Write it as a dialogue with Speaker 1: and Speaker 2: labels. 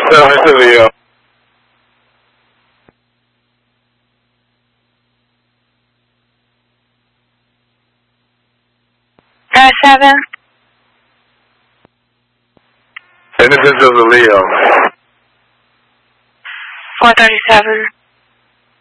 Speaker 1: 7 to Leo.
Speaker 2: Tower 7.
Speaker 1: Innocence of the Leo.
Speaker 2: 437.